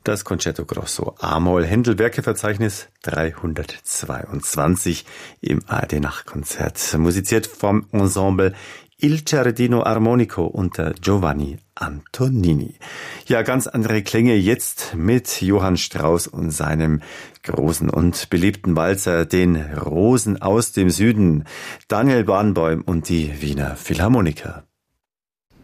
Das Concerto Grosso A-Moll, Händel Werkeverzeichnis 322 im ARD-Nachtkonzert. Musiziert vom Ensemble Il Giardino Armonico unter Giovanni Antonini. Ja, ganz andere Klänge jetzt mit Johann Strauss und seinem großen und beliebten Walzer, den Rosen aus dem Süden, Daniel Barenboim und die Wiener Philharmoniker.